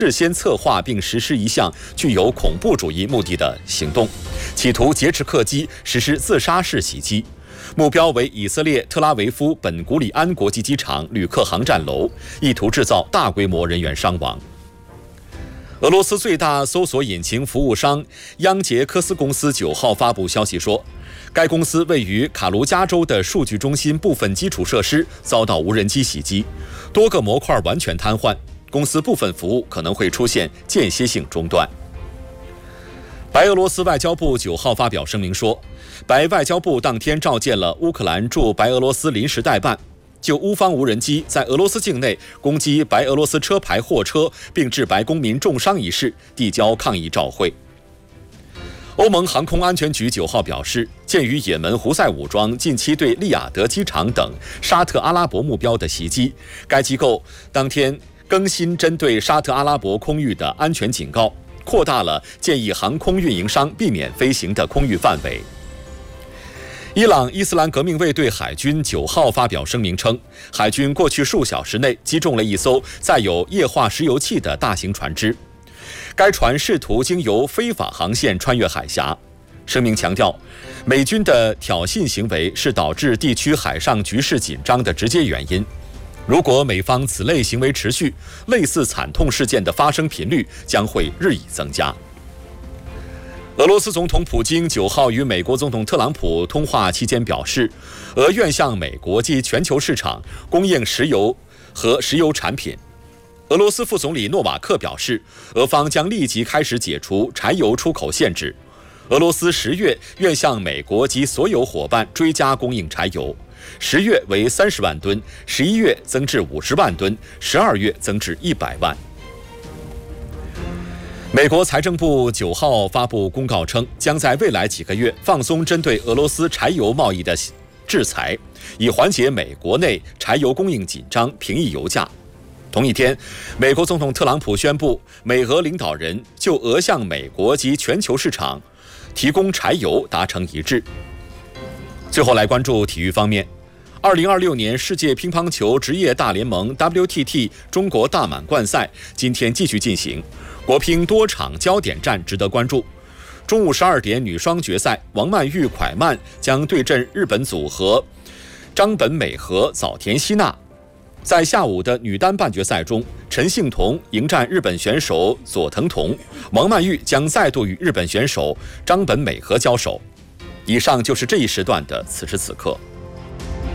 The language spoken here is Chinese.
事先策划并实施一项具有恐怖主义目的的行动，企图劫持客机实施自杀式袭击，目标为以色列特拉维夫本古里安国际机场旅客航站楼，意图制造大规模人员伤亡。俄罗斯最大搜索引擎服务商央杰科斯公司9号发布消息说，该公司位于卡卢加州的数据中心部分基础设施遭到无人机袭击，多个模块完全瘫痪，公司部分服务可能会出现间歇性中断。白俄罗斯外交部9号发表声明说，白外交部当天召见了乌克兰驻白俄罗斯临时代办，就乌方无人机在俄罗斯境内攻击白俄罗斯车牌货车并致白公民重伤一事递交抗议照会。欧盟航空安全局9号表示，鉴于也门胡塞武装近期对利雅得机场等沙特阿拉伯目标的袭击，该机构当天更新针对沙特阿拉伯空域的安全警告，扩大了建议航空运营商避免飞行的空域范围。伊朗伊斯兰革命卫队海军9号发表声明称，海军过去数小时内击中了一艘载有液化石油气的大型船只，该船试图经由非法航线穿越海峡。声明强调，美军的挑衅行为是导致地区海上局势紧张的直接原因。如果美方此类行为持续，类似惨痛事件的发生频率将会日益增加。俄罗斯总统普京9号与美国总统特朗普通话期间表示，俄愿向美国及全球市场供应石油和石油产品。俄罗斯副总理诺瓦克表示，俄方将立即开始解除柴油出口限制。俄罗斯10月愿向美国及所有伙伴追加供应柴油，10月为30万吨，11月增至50万吨，12月增至100万。美国财政部9号发布公告称，将在未来几个月放松针对俄罗斯柴油贸易的制裁，以缓解美国内柴油供应紧张，平抑油价。同一天，美国总统特朗普宣布，美俄领导人就俄向美国及全球市场提供柴油达成一致。最后来关注体育方面，2026年世界乒乓球职业大联盟 WTT 中国大满贯赛今天继续进行，国乒多场焦点战值得关注。中午12点女双决赛，王曼玉蒯曼将对阵日本组合张本美和早田希娜。在下午的女单半决赛中，陈幸同迎战日本选手佐藤瞳，王曼玉将再度与日本选手张本美和交手。以上就是这一时段的此时此刻。